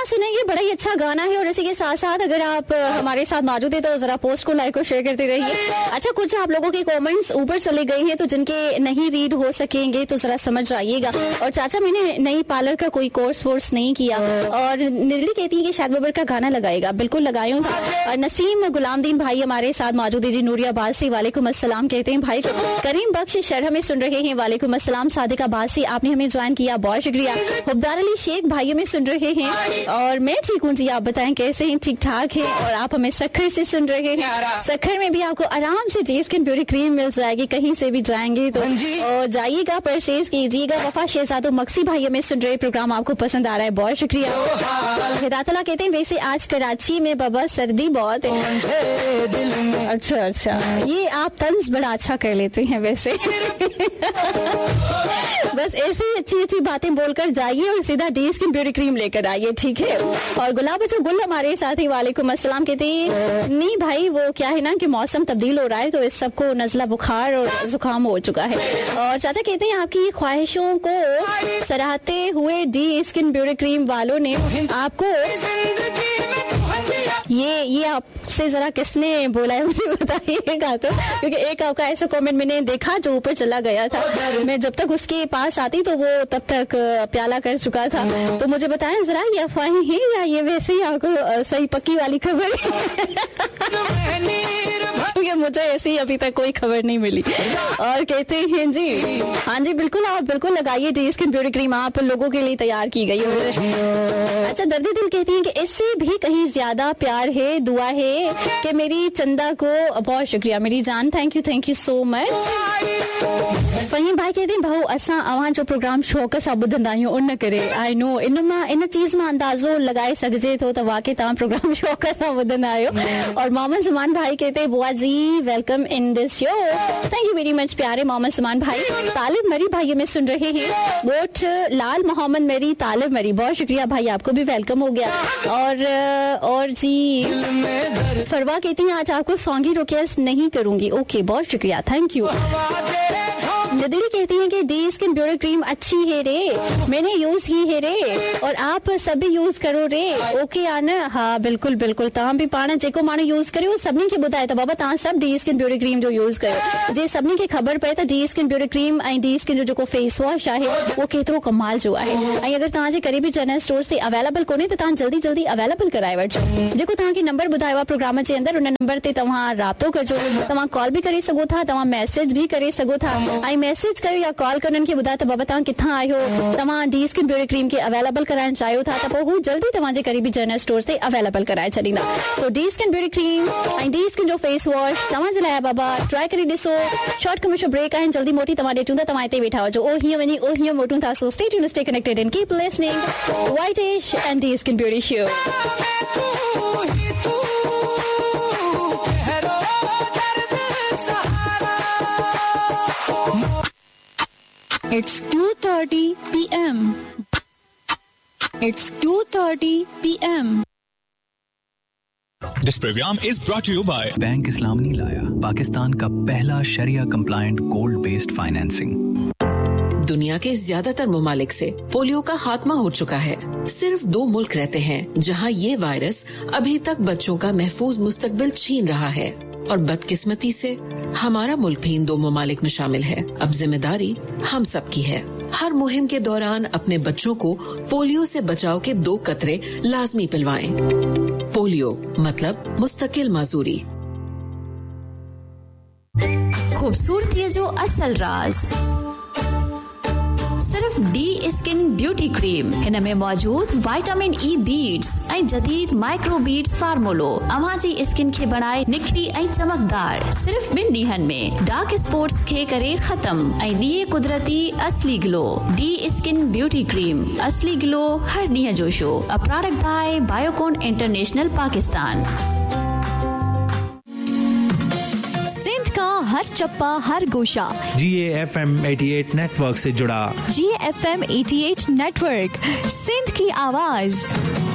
सुनेंगे, बड़ा ही अच्छा गाना है। और इसी के साथ साथ अगर आप हमारे साथ मौजूद है तो जरा पोस्ट को लाइक और शेयर करते रहिए। अच्छा, कुछ आप लोगों के कमेंट्स ऊपर चले गए हैं, तो जिनके नहीं रीड हो सकेंगे तो जरा समझ आइएगा। और चाचा, मैंने नई पार्लर का कोई कोर्स वोर्स नहीं किया। और निधली कहती है कि शाद बबर का गाना लगाएगा, बिल्कुल लगायूं। और नसीम गुलामदीन भाई हमारे साथ मौजूद है जी, नूरियाबाद से, वालेकुम अस्सलाम कहते हैं भाई को। करीम बख्श शर हमें सुन रहे हैं, वालेकुम अस्सलाम। सादिकाबाद से आपने हमें ज्वाइन किया, बहुत शुक्रिया। हुब्दार अली शेख भाई हमें सुन रहे हैं, और मैं ठीक हूँ जी, आप बताएं कैसे हैं? ठीक ठाक है। और आप हमें सखर से सुन रहे हैं, सखर में भी आपको आराम से डे स्किन ब्यूटी क्रीम मिल जाएगी, कहीं से भी जाएंगे तो। और जाइएगा, परचेज कीजिएगा। वफा शहजादो मक्सी भाई हमें सुन रहे, प्रोग्राम आपको पसंद आ रहा है, बहुत शुक्रिया। हिदायतुल्लाह कहते हैं वैसे आज कराची में बाबा सर्दी बहुत है। अच्छा, ये आप तंज बड़ा अच्छा कर लेते हैं वैसे। बस ऐसे ही अच्छी अच्छी बातें बोलकर जाइए और सीधा डे स्किन ब्यूटी क्रीम लेकर आइए, ठीक है। और गुलाब गुल हमारे साथ ही, वालेकुम अस्सलाम कहते हैं नहीं भाई, वो क्या है ना कि मौसम तब्दील हो रहा है तो इस सबको नजला बुखार और जुकाम हो चुका है। और चाचा कहते हैं आपकी ख्वाहिशों को सराहते हुए डी स्किन ब्यूटी क्रीम वालों ने आपको ये आपसे जरा किसने बोला है मुझे बताइएगा तो, क्योंकि एक आपका ऐसा कमेंट मैंने देखा जो ऊपर चला गया था। मैं जब तक उसके पास आती तो वो तब तक प्याला कर चुका था। तो मुझे बताएं जरा, ये अफवाहें हैं या ये वैसे ही आपको सही पक्की वाली खबर है? क्योंकि मुझे ऐसी अभी तक कोई खबर नहीं मिली। और कहते हैं जी, हाँ जी बिल्कुल, आप बिल्कुल लगाइए डे स्किन ब्यूटी क्रीम, आप लोगों के लिए तैयार की गई है। अच्छा, दर्दी दिल कहती है कि इससे भी कहीं ज्यादा प्यार है, दुआ है कि मेरी चंदा को। बहुत शुक्रिया मेरी जान, thank you so much. Faheem भाई कहते हैं भाऊ असां अवां जो प्रोग्राम शौक़ सां ॿुधंदा आहियूं उन करे आई नो इन चीज़ में अंदाज़ो लगाए सघिजे थो त वाकई तव्हां प्रोग्राम शौक़ सां ॿुधंदा आहियो। और मोहम्मद ज़मान भाई कहते हैं बुआ जी welcome in this show, thank you very much प्यारे मोहम्मद ज़मान भाई। तालिब मरी भाई हमें सुन रहे हैं, गोट लाल मोहम्मद मरी, तालिब मरी, बहुत शुक्रिया भाई, आपको भी वेलकम हो गया। और जी फरवा कहती हैं आज आपको सॉन्गी रिक्वेस्ट नहीं करूंगी, ओके बहुत शुक्रिया, थैंक यू। नदीरी कहती हैं कि डी स्किन ब्यूटी क्रीम अच्छी है रे, मैंने यूज की है रे और आप सभी यूज करो रे, ओके आना। हाँ बिल्कुल बिल्कुल, तव्हां भी पाण जेको माण्हू यूज करियो सभिनी खे ॿुधाए त बाबा तव्हां सभु डी स्किन ब्यूटी क्रीम जो यूज कयो। जे सभिनी खे ख़बर पए त डी स्किन ब्यूटी क्रीम ऐं डी स्किन जो जेको फेस वॉश आहे उहो केतिरो कमाल जो आहे। ऐं अगरि तव्हांजे करीबी जनरल स्टोर ते अवेलेबल कोन्हे त तव्हां जल्दी अवेलेबल कराए वठिजो। जेको तव्हांखे नंबर ॿुधायो आहे प्रोग्राम जे अंदरि, उन नंबर ते तव्हां राब्तो कजो। तव्हां कॉल बि करे सघो था, तव्हां मैसेज भी करे सघो था। ऐं मैसेज कयो या कॉल कर उन्हनि खे ॿुधायो त बाबा तव्हां किथां आहियो, तव्हां डी स्किन ब्यूटी क्रीम खे अवेलेबल कराइण चाहियो था, त पोइ हू जल्दी तव्हांजे करीबी जनरल स्टोर ते अवेलेबल कराए छॾींदा। सो डी स्किन ब्यूटी क्रीम ऐं डी स्किन जो फेस वॉश तव्हांजे लाइ बाबा, ट्राई करे ॾिसो। शॉर्ट कमर्शियल ब्रेक आहिनि, जल्दी मोटी तव्हां ॾेठूं था, तव्हां हिते वेठा हुजो, ओ हीअं वञी ओ हीअं मोटूं था। So stay tuned, stay connected and keep listening white ash and D skin beauty show. It's 2:30 p.m. It's 2:30 p.m. This program is brought to you by bank इस्लाम नहीं लाया, पाकिस्तान का पहला शरिया कंप्लायंट गोल्ड बेस्ड फाइनेंसिंग। दुनिया के ज्यादातर ममालिक से polio का खात्मा हो चुका है। सिर्फ 2 मुल्क रहते हैं जहां ये वायरस अभी तक बच्चों का महफूज मुस्तकबिल छीन रहा है, और बदकिस्मती से हमारा मुल्क भी इन 2 ममालिक में शामिल है। अब जिम्मेदारी हम सब की है। हर मुहिम के दौरान अपने बच्चों को पोलियो से बचाव के 2 कतरे लाजमी पिलवाएं। पोलियो मतलब मुस्तकिल माजूरी। खूबसूरती जो असल राज सिर्फ डी स्किन ब्यूटी क्रीम, इनमें मौजूद विटामिन ई बीड्स ऐं जदीद माइक्रो बीड्स फार्मूलो अवां जी स्किन खे बनाए निखरी ऐं चमकदार। सिर्फ 2 ॾींहनि में डार्क स्पॉट्स खे करे खत्म ऐं ॾिए कुदरती असली glow. D skin beauty cream, असली ग्लो हर ॾींहं जो show. A product bye Biocon international Pakistan. हर चप्पा हर गोशा GAFM 88 नेटवर्क से जुड़ा। GAFM 88 नेटवर्क, सिंध की आवाज।